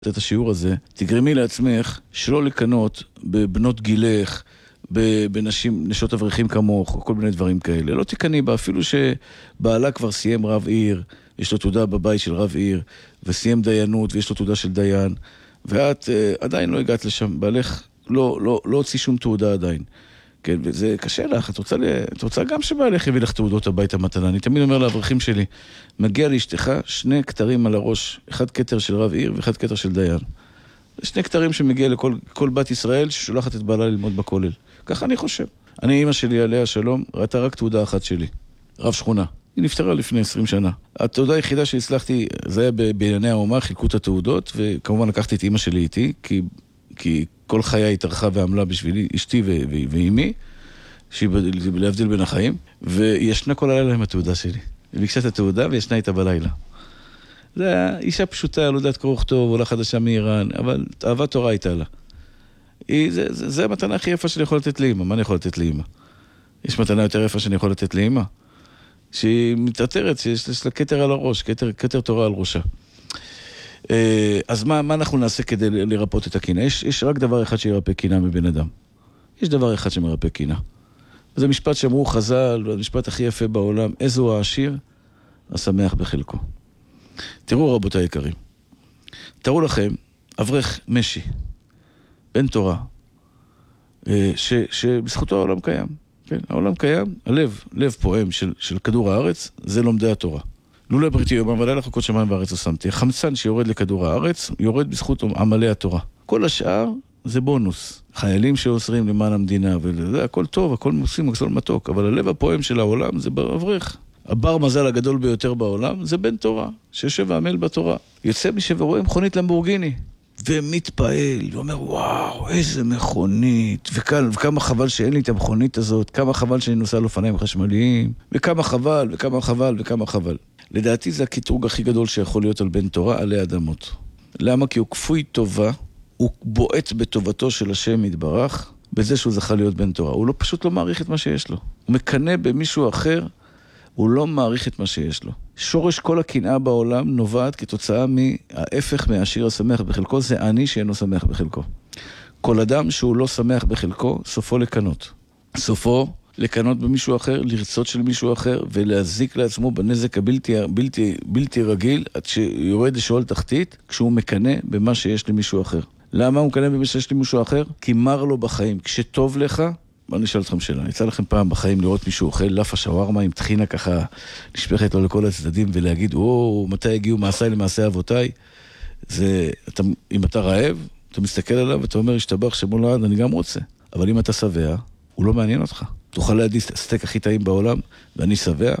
את השיעור הזה, תגרמי לעצמך שלא לקנות בבנות גילך, בנשים, נשות אברכים כמוך, או כל מיני דברים כאלה. לא תקני בה, אפילו שבעלה כבר סיים רב עיר, יש לו תעודה בבית של רב עיר, וסיים דיינות, ויש לו תעודה של דיין, ואת עדיין לא הגעת לשם, בעלך לא הוציא שום תעודה עדיין. כן, וזה קשה לך, את רוצה גם שבעלך יביא לך תעודות הביתה מתנה. אני תמיד אומר לאברכים שלי, מגיע לאשתך 2 כתרים על הראש, 1 כתר של רב עיר ו1 כתר של דיין. 2 כתרים שמגיע לכל בת ישראל ששולחת את בעלה ללמוד בכולל. ככה אני חושב. אמא שלי עליה שלום, ראתה רק תעודה אחת שלי, רב שכונה. היא נפטרה לפני 20 שנה. התעודה היחידה שהצלחתי, זה היה בענייני האומה, חילקו את התעודות, וכמובן לקחתי את אמא שלי איתי, כי כל חיי התארחה ועמלה בשבילי, אשתי ואימי, שהיא להבדיל בין החיים, וישנה כל הלילה עם התעודה שלי. היא ביקשה את התעודה וישנה איתה בלילה. זו אישה פשוטה, לא יודעת קרוא וכתוב, עולה חדשה מאיראן, אבל אהבת תורה הייתה לה. זה המתנה הכי יפה שאני יכול לתת לאמא. מה אני יכול לתת לאמא? יש מתנה יותר יפה שאני יכול לתת לאמא? שהיא מתעטרת, שיש לה כתר על הראש, כתר תורה על ראשה. אז מה אנחנו נעשה כדי לרפות את הקינה? יש רק דבר אחד שירפא קינה מבן אדם. יש דבר אחד שמרפא קינה. זה משפט שאמרו חז"ל, המשפט הכי יפה בעולם, איזו העשיר, השמח בחלקו. תראו רבותיי יקרים, תראו לכם, אברך משי, בן תורה, שבזכותו העולם קיים. כן, העולם קיים, לב פועם של כדור הארץ, זה לומדי התורה. לולא בריתי יומם ולילה חכות שמיים וארץ ושמתי. החמצן שיורד לכדור הארץ, יורד בזכות עמלי התורה. כל השאר זה בונוס. חיילים שעוזרים למען המדינה, וזה הכל טוב, הכל מוסים, הכל מתוק, אבל הלב הפועם של העולם זה אברך. הבר מזל הגדול ביותר בעולם זה בן תורה, שיושב ועמל בתורה. יוצא מי ורואה מכונית למבורגיני, ומתפעל, ואומר, וואו, איזה מכונית, וכמה חבל שאין לי את המכונית הזאת, כמה חבל שאני נוסע על אופניים חשמליים, וכמה חבל. לדעתי זה הקטרוג הכי גדול שיכול להיות על בן תורה עלי אדמות. למה? כי הוא כפוי טובה, הוא בועט בטובתו של השם יתברך, בזה שהוא זכה להיות בן תורה. הוא פשוט לא מעריך את מה שיש לו. הוא מקנה במישהו אחר, הוא לא מעריך את מה שיש לו. שורש כל הקנאה בעולם נובעת כתוצאה מההפך מהעשיר השמח בחלקו, זה אני שאינו שמח בחלקו. כל אדם שהוא לא שמח בחלקו, סופו לקנות. סופו לקנות במישהו אחר, לרצות של מישהו אחר, ולהזיק לעצמו בנזק הבלתי רגיל, עד שיורד לשאול תחתית, כשהוא מקנה במה שיש למישהו אחר. למה הוא מקנה במה שיש למישהו אחר? כי מר לו בחיים. כשטוב לך, בוא נשאל אתכם שאלה. יצא לכם פעם בחיים לראות מישהו אוכל לפ השווארמה עם תחינה ככה נשפכת לו לכל הצדדים ולהגיד, מתי הגיעו מעשיי למעשי אבותיי? אם אתה רעב, אתה מסתכל עליו ואתה אומר, השתבח שמו לעד, אני גם רוצה. אבל אם אתה שבע, הוא לא מעניין אותך. תוכל להדיס את הסטייק הכי טעים בעולם, ואני שבע,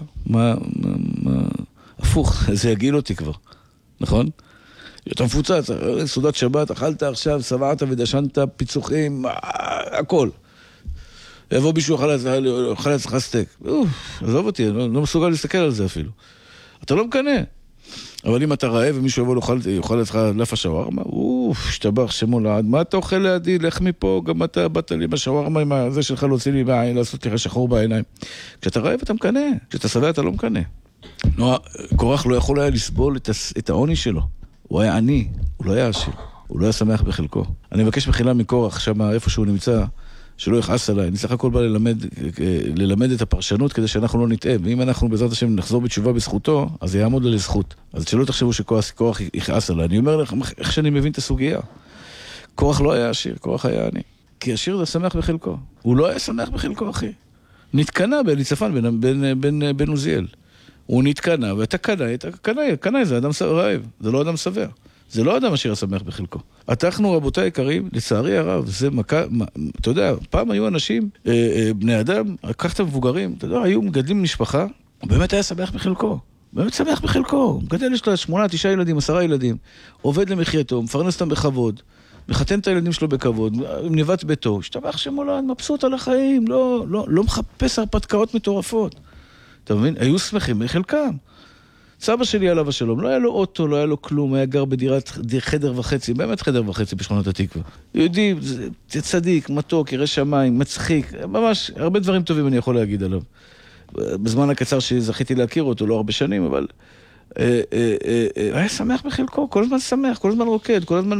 הפוך, זה יגיל אותי כבר. נכון? אתה מפוצץ, סעודת שבת, אכלת עכשיו, שבעת ודשנת, פיצוחים, הכל. יבוא מישהו אוכל אצלך סטייק. עזוב אותי, אני לא מסוגל להסתכל על זה אפילו. אתה לא מקנה. אבל אם אתה רעב ומישהו יבוא יאכל אצלך לפ השווארמה, השתבח שמו לעד. מה אתה אוכל לידי? לך מפה, גם אתה באת לי בשווארמה עם זה שלך להוציא לי בעין, לעשות לך שחור בעיניים. כשאתה רעב אתה מקנה, כשאתה שבע אתה לא מקנה. קורח לא יכול היה לסבול את העוני שלו. הוא היה עני, הוא לא היה עשיר, הוא לא היה שמח בחלקו. אני מבקש מחילה מקורח שם איפה שהוא נמצא, שלא יכעס עליי. אני צריך הכל בא ללמד את הפרשנות כדי שאנחנו לא נטעה. ואם אנחנו בעזרת השם נחזור בתשובה בזכותו, אז יעמוד לו לזכות. אז שלא תחשבו שקורח יכעס עליי. אני אומר לכם איך שאני מבין את הסוגיה. קורח לא היה עשיר, קורח היה עני. כי עשיר זה שמח בחלקו. הוא לא היה שמח בחלקו, אחי. נתקנה באליצפן בן עוזיאל. הוא נתקנה, ואתה קנה זה אדם רעב, זה לא אדם שבע. זה לא אדם אשר השמח בחלקו. אנחנו, רבותיי יקרים, לצערי הרב, זה מכה, אתה יודע, פעם היו אנשים, בני אדם, לקחת מבוגרים, אתה יודע, היו מגדלים משפחה, הוא באמת היה שמח בחלקו. באמת שמח בחלקו. מגדל יש לה 8, 9 ילדים, 10 ילדים, עובד למחייתו, מפרנס אותם בכבוד, מחתן את הילדים שלו בכבוד, נבט ביתו, השתבח שמולד, מבסוט על החיים, לא מחפש הרפתקאות מטורפות. אתה מבין? היו שמחים בחלקם. סבא שלי עליו השלום, לא היה לו אוטו, לא היה לו כלום, היה גר בדירת חדר וחצי, באמת חדר וחצי בשכונת התקווה. יהודי, צדיק, מתוק, ירא שמיים, מצחיק, ממש, הרבה דברים טובים אני יכול להגיד עליו. בזמן הקצר שזכיתי להכיר אותו, לא הרבה שנים, אבל היה שמח בחלקו, כל הזמן שמח, כל הזמן רוקד, כל הזמן